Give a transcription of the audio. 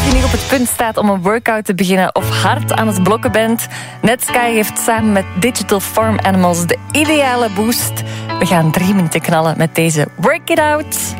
je nu op het punt staat om een workout te beginnen of hard aan het blokken bent, Netsky heeft samen met Digital Farm Animals de ideale boost. We gaan 3 minuten knallen met deze Work It Out.